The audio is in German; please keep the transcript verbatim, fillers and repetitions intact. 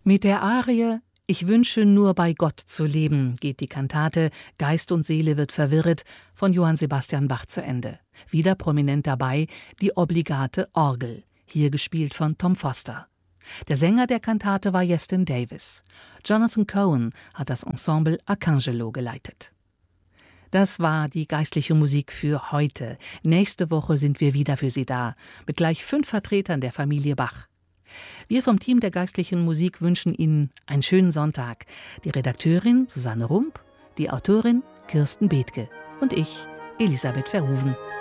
Mit der Arie »Ich wünsche nur bei Gott zu leben« geht die Kantate »Geist und Seele wird verwirret« von Johann Sebastian Bach zu Ende. Wieder prominent dabei die obligate Orgel, hier gespielt von Tom Foster. Der Sänger der Kantate war Jestin Davis. Jonathan Cohen hat das Ensemble Arcangelo geleitet. Das war die geistliche Musik für heute. Nächste Woche sind wir wieder für Sie da, mit gleich fünf Vertretern der Familie Bach. Wir vom Team der geistlichen Musik wünschen Ihnen einen schönen Sonntag. Die Redakteurin Susanne Rump, die Autorin Kirsten Bethke und ich, Elisabeth Verhoeven.